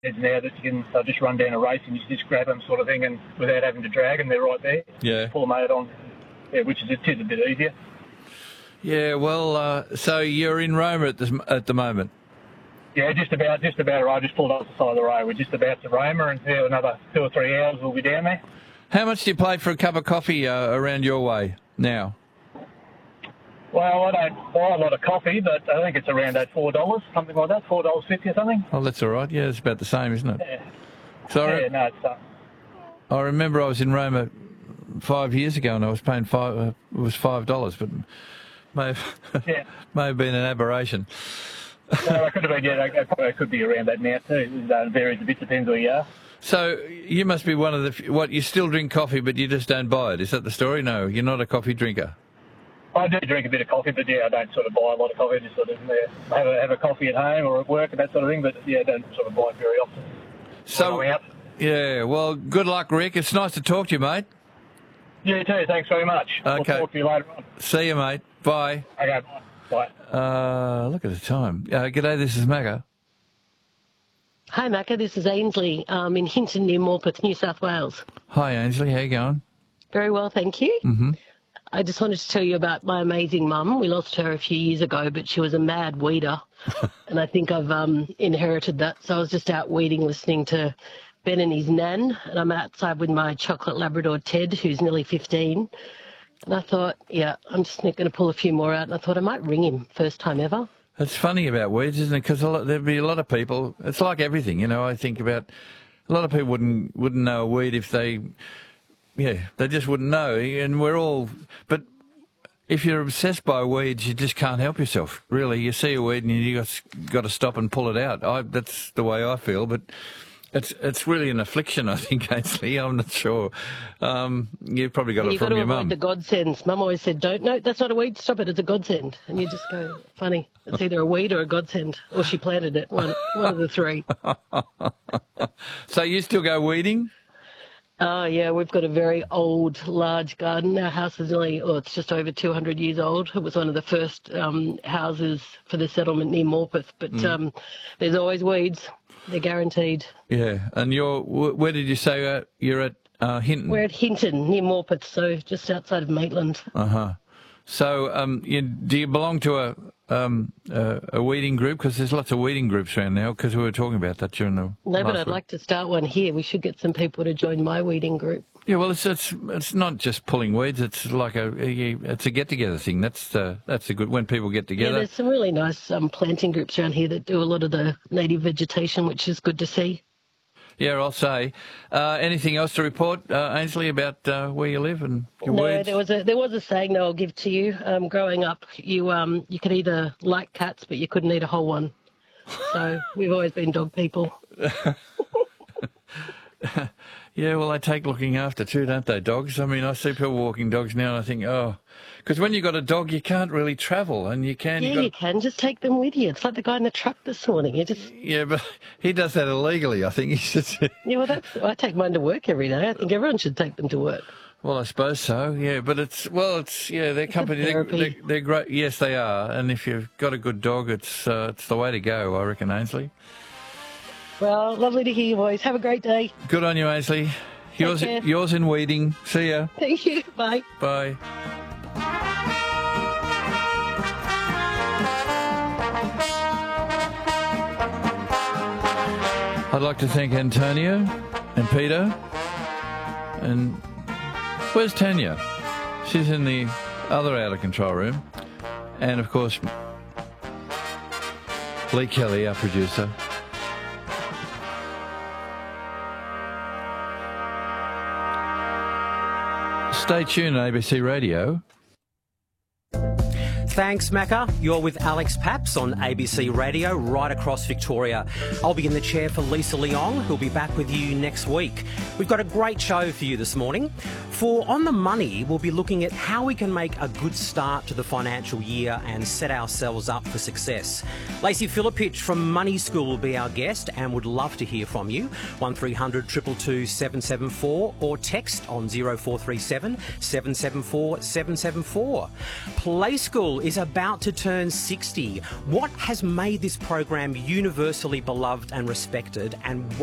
now that you can just run down a race and you just grab them sort of thing, and without having to drag them, they're right there. Yeah. Pull them out on, which is a bit easier. Yeah, well, so you're in Roma at the moment? Yeah, just about right. I just pulled off the side of the road. We're just about to Roma, and another 2 or 3 hours we'll be down there. How much do you pay for a cup of coffee around your way now? Well, I don't buy a lot of coffee, but I think it's around that $4, something like that, $4.50 or something. Oh, that's all right. Yeah, it's about the same, isn't it? Yeah. So no, it's... I remember I was in Roma 5 years ago and I was paying it was $5, but may have been an aberration. Well, it could have been, it could be around that now too. It varies a bit, depends where you are. So you must be one of the... you still drink coffee, but you just don't buy it. Is that the story? No, you're not a coffee drinker. I do drink a bit of coffee, but I don't sort of buy a lot of coffee. I just sort of have a coffee at home or at work and that sort of thing, but I don't sort of buy it very often. So, yeah, well, good luck, Rick. It's nice to talk to you, mate. You too, thanks very much. Okay. We'll talk to you later on. See you, mate. Bye. Okay, bye. Look at the time. G'day, this is Macca. Hi, Macca. This is Ainsley in Hinton near Morpeth, New South Wales. Hi, Ainsley. How you going? Very well, thank you. Mm-hmm. I just wanted to tell you about my amazing mum. We lost her a few years ago, but she was a mad weeder, and I think I've inherited that. So I was just out weeding, listening to Ben and his nan, and I'm outside with my chocolate Labrador Ted, who's nearly 15. And I thought, I'm just going to pull a few more out, and I thought I might ring him, first time ever. It's funny about weeds, isn't it? Because there'd be a lot of people. It's like everything, I think about a lot of people wouldn't know a weed if they just wouldn't know. And we're all, but if you're obsessed by weeds, you just can't help yourself. Really, you see a weed and you got to stop and pull it out. That's the way I feel, but. It's really an affliction, I think, Ainsley. I'm not sure. You've probably got it from your mum. You've got to avoid the godsends. Mum always said, no, that's not a weed, stop it, it's a godsend. And you just go, funny, it's either a weed or a godsend. Or she planted it, one of the three. So you still go weeding? Oh, yeah, we've got a very old, large garden. Our house is it's just over 200 years old. It was one of the first houses for the settlement near Morpeth. But there's always weeds. They're guaranteed. Yeah, and where did you say you're at? Hinton. We're at Hinton near Morpeth, so just outside of Maitland. So, do you belong to a weeding group? Because there's lots of weeding groups around now. Because we were talking about that during the. No, but I'd like to start one here. We should get some people to join my weeding group. Yeah, well, it's not just pulling weeds. It's like it's a get together thing. That's a good when people get together. Yeah, there's some really nice planting groups around here that do a lot of the native vegetation, which is good to see. Yeah, I'll say. Anything else to report, Ainsley, about where you live and your weeds? No, there was a saying that I'll give to you. Growing up, you could either like cats, but you couldn't eat a whole one. So we've always been dog people. Yeah, well, they take looking after too, don't they, dogs? I mean, I see people walking dogs now and I think, because when you've got a dog, you can't really travel and you can. Yeah, you can. Just take them with you. It's like the guy in the truck this morning. Yeah, but he does that illegally, I think. Yeah, well, I take mine to work every day. I think everyone should take them to work. Well, I suppose so, yeah, but their company, they're great. Yes, they are. And if you've got a good dog, it's the way to go, I reckon, Ainsley. Well, lovely to hear your voice. Have a great day. Good on you, Ainsley. Yours in weeding. See ya. Thank you. Bye. Bye. I'd like to thank Antonio and Peter. And where's Tanya? She's in the other out of control room. And, of course, Lee Kelly, our producer. Stay tuned on ABC Radio. Thanks, Macca. You're with Alex Paps on ABC Radio right across Victoria. I'll be in the chair for Lisa Leong, who'll be back with you next week. We've got a great show for you this morning. For On the Money, we'll be looking at how we can make a good start to the financial year and set ourselves up for success. Lacey Philippich from Money School will be our guest and would love to hear from you. 1300 222 774 or text on 0437 774 774. Play School is about to turn 60. What has made this program universally beloved and respected, and